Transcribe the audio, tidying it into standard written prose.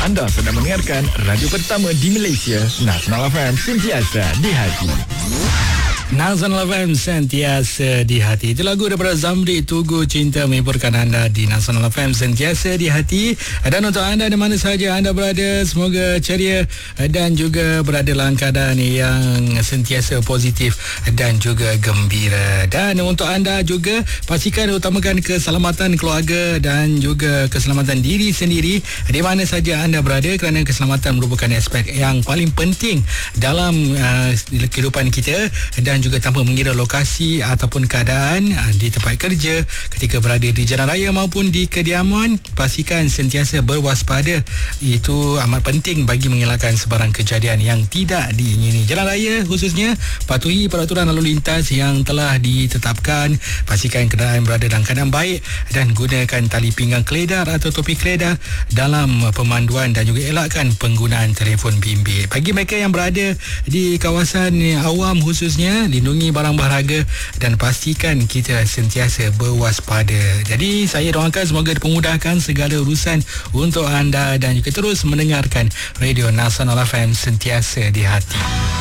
Anda sedang mendengarkan radio pertama di Malaysia, Nasional FM, sentiasa di hati. Nasional FM sentiasa di hati. Itu lagu daripada Zamri, Tugu Cinta, menghiburkan anda di Nasional FM sentiasa di hati. Dan untuk anda di mana sahaja anda berada, semoga ceria dan juga berada dalam keadaan yang sentiasa positif dan juga gembira. Dan untuk anda juga, pastikan utamakan keselamatan keluarga dan juga keselamatan diri sendiri di mana sahaja anda berada, kerana keselamatan merupakan aspek yang paling penting dalam kehidupan kita. Dan juga tanpa mengira lokasi ataupun keadaan di tempat kerja, ketika berada di jalan raya maupun di kediaman, pastikan sentiasa berwaspada. Itu amat penting bagi mengelakkan sebarang kejadian yang tidak diingini. Jalan raya khususnya, patuhi peraturan lalu lintas yang telah ditetapkan. Pastikan kenderaan berada dalam keadaan baik dan gunakan tali pinggang keledar atau topi keledar dalam pemanduan, dan juga elakkan penggunaan telefon bimbit. Bagi mereka yang berada di kawasan awam khususnya, lindungi barang berharga dan pastikan kita sentiasa berwaspada. Jadi saya doakan semoga dipermudahkan segala urusan untuk anda dan juga terus mendengarkan Radio Nasional FM sentiasa di hati.